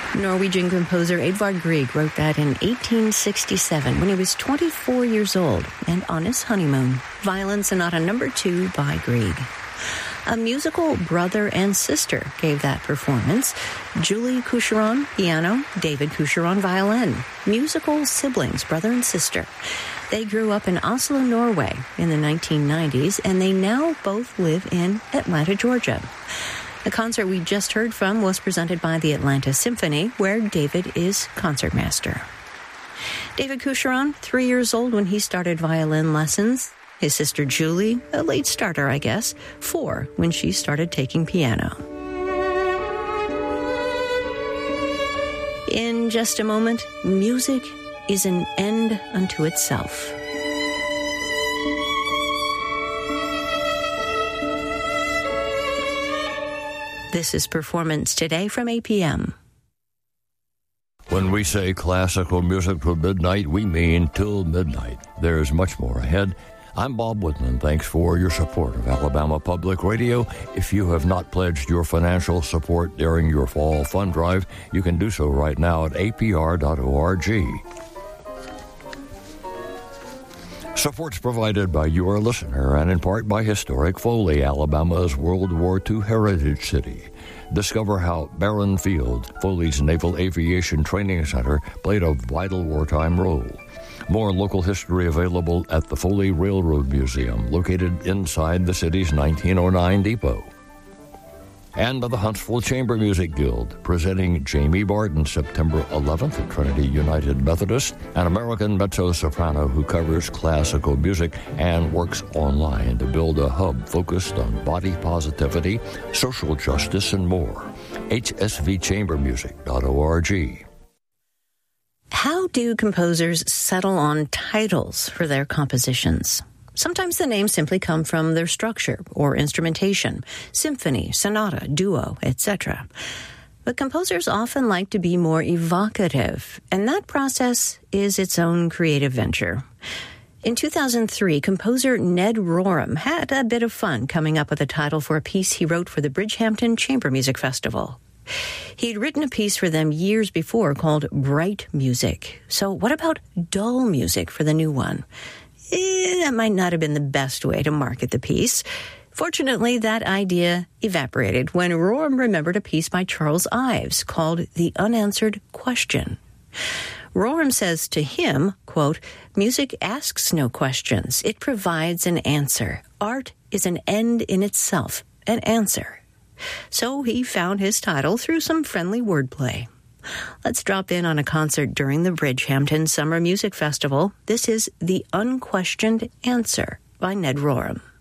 Norwegian composer Edvard Grieg wrote that in 1867 when he was 24 years old and on his honeymoon. Violin Sonata No. 2 by Grieg. A musical brother and sister gave that performance. Julie Coucheron, piano, David Coucheron, violin. Musical siblings, brother and sister. They grew up in Oslo, Norway in the 1990s, and they now both live in Atlanta, Georgia. The concert we just heard from was presented by the Atlanta Symphony, where David is concertmaster. David Coucheron, 3 years old when he started violin lessons. His sister Julie, a late starter, I guess, 4 when she started taking piano. In just a moment, music is an end unto itself. This is Performance Today from APM. When we say classical music till midnight, we mean till midnight. There's much more ahead. I'm Bob Woodman. Thanks for your support of Alabama Public Radio. If you have not pledged your financial support during your fall fund drive, you can do so right now at apr.org. Support's provided by your listener and in part by historic Foley, Alabama's World War II heritage city. Discover how Barron Field, Foley's Naval Aviation Training Center, played a vital wartime role. More local history available at the Foley Railroad Museum, located inside the city's 1909 depot. And the Huntsville Chamber Music Guild, presenting Jamie Barton September 11th at Trinity United Methodist, an American mezzo-soprano who covers classical music and works online to build a hub focused on body positivity, social justice, and more. hsvchambermusic.org. How do composers settle on titles for their compositions? Sometimes the names simply come from their structure or instrumentation, symphony, sonata, duo, etc. But composers often like to be more evocative, and that process is its own creative venture. In 2003, composer Ned Rorem had a bit of fun coming up with a title for a piece he wrote for the Bridgehampton Chamber Music Festival. He'd written a piece for them years before called Bright Music. So what about dull music for the new one? That might not have been the best way to market the piece. Fortunately, that idea evaporated when Rorem remembered a piece by Charles Ives called The Unanswered Question. Rorem says to him, quote, "Music asks no questions. It provides an answer. Art is an end in itself, an answer." So he found his title through some friendly wordplay. Let's drop in on a concert during the Bridgehampton Summer Music Festival. This is The Unquestioned Answer by Ned Rorem.